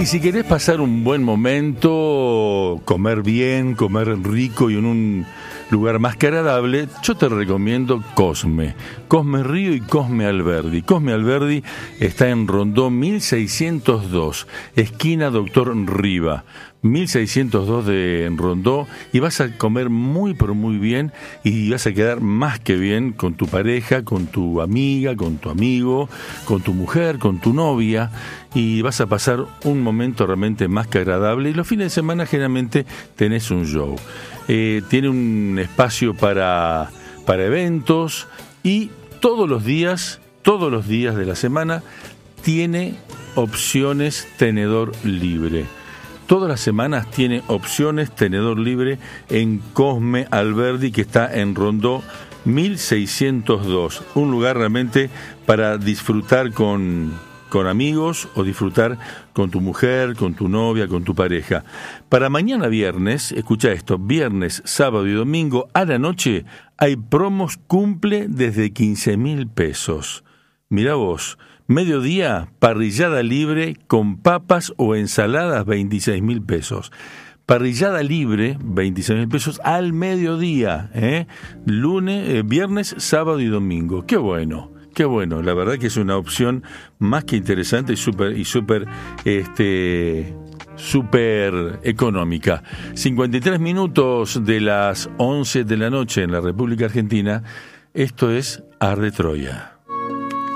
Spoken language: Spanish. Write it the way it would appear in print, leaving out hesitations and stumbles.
Y si querés pasar un buen momento, comer bien, comer rico y en un lugar más que agradable, yo te recomiendo Cosme Río y Cosme Alberdi. Cosme Alberdi está en Rondó 1602, esquina Doctor Riva, 1602 de Rondó, y vas a comer muy pero muy bien y vas a quedar más que bien con tu pareja, con tu amiga, con tu amigo, con tu mujer, con tu novia, y vas a pasar un momento realmente más que agradable. Y los fines de semana generalmente tenés un show. Tiene un espacio para eventos y todos los días de la semana tiene opciones tenedor libre. Todas las semanas tiene opciones tenedor libre en Cosme Alberdi, que está en Rondó 1602. Un lugar realmente para disfrutar con amigos o disfrutar con tu mujer, con tu novia, con tu pareja. Para mañana viernes, escucha esto, viernes, sábado y domingo a la noche hay promos cumple desde 15.000 pesos. Mirá vos, mediodía, parrillada libre con papas o ensaladas, 26.000 pesos. Parrillada libre, 26.000 pesos al mediodía, viernes, sábado y domingo. Qué bueno, la verdad que es una opción más que interesante y súper económica. 53 minutos de las 11 de la noche en la República Argentina. Esto es Arde Troya.